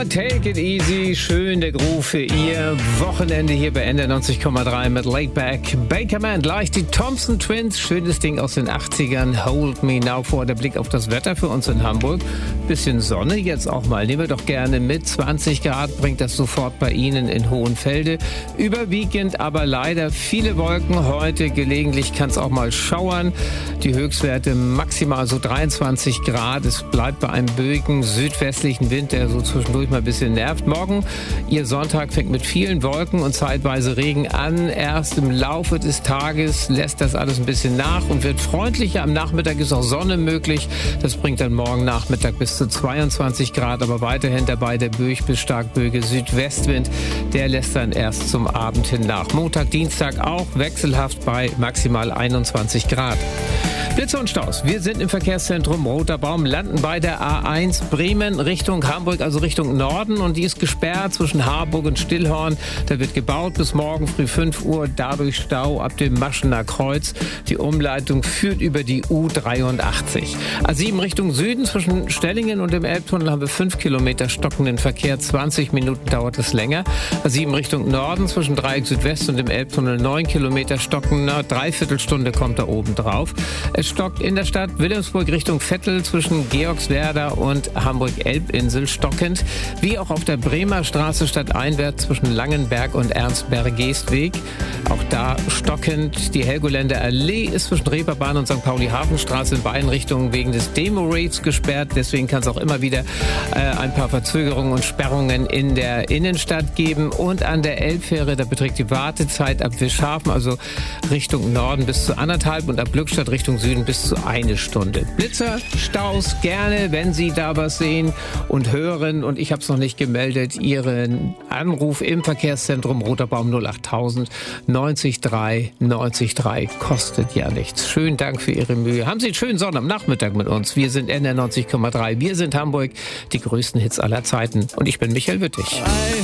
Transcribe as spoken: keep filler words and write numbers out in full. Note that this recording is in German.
take it easy. Schön der Groove für Ihr Wochenende hier bei N neunzig Komma drei mit Laidback. Bakerman, gleich die Thompson Twins. Schönes Ding aus den achtzigern. Hold Me Now. Vor der Blick auf das Wetter für uns in Hamburg. Bisschen Sonne jetzt auch mal. Nehmen wir doch gerne mit. zwanzig Grad bringt das sofort bei Ihnen in Hohenfelde. Überwiegend aber leider viele Wolken heute. Gelegentlich kann es auch mal schauern. Die Höchstwerte maximal so dreiundzwanzig Grad. Es bleibt bei einem böigen südwestlichen Wind, der so zwischendurch mal ein bisschen nervt. Morgen, Ihr Sonntag fängt mit vielen Wolken und zeitweise Regen an. Erst im Laufe des Tages lässt das alles ein bisschen nach und wird freundlicher. Am Nachmittag ist auch Sonne möglich. Das bringt dann morgen Nachmittag bis zu zweiundzwanzig Grad, aber weiterhin dabei der böig bis stark böige Südwestwind. Der lässt dann erst zum Abend hin nach. Montag, Dienstag auch wechselhaft bei maximal einundzwanzig Grad. Blitze und Staus. Wir sind im Verkehrszentrum Roter Baum, landen bei der A eins Bremen Richtung Hamburg, also Richtung Norden. Und die ist gesperrt zwischen Harburg und Stillhorn. Da wird gebaut bis morgen früh fünf Uhr. Dadurch Stau ab dem Maschener Kreuz. Die Umleitung führt über die U dreiundachtzig. A sieben Richtung Süden zwischen Stellingen und dem Elbtunnel haben wir fünf Kilometer stockenden Verkehr. zwanzig Minuten dauert es länger. A sieben Richtung Norden zwischen Dreieck Südwest und dem Elbtunnel neun Kilometer stocken. Na, Dreiviertelstunde kommt da oben drauf. Es stockt in der Stadt Wilhelmsburg Richtung Vettel zwischen Georgswerda und Hamburg-Elbinsel stockend, wie auch auf der Bremer Straße stadteinwärts zwischen Langenberg und Ernstberg-Geestweg. Auch da stockend. Die Helgoländer Allee ist zwischen Reeperbahn und Sankt Pauli-Hafenstraße in beiden Richtungen wegen des Demo-Rates gesperrt. Deswegen kann es auch immer wieder äh, ein paar Verzögerungen und Sperrungen in der Innenstadt geben. Und an der Elbfähre, da beträgt die Wartezeit ab Wischhafen, also Richtung Norden, bis zu anderthalb und ab Glückstadt Richtung Süden bis zu eine Stunde. Blitzer, Staus, gerne, wenn Sie da was sehen und hören. Und ich habe es noch nicht gemeldet. Ihren Anruf im Verkehrszentrum Roter Baum null achttausend neunzig drei neunzig drei kostet ja nichts. Schönen Dank für Ihre Mühe. Haben Sie einen schönen Sonntag am Nachmittag mit uns. Wir sind N neunzig Komma drei. Wir sind Hamburg. Die größten Hits aller Zeiten. Und ich bin Michael Wittig.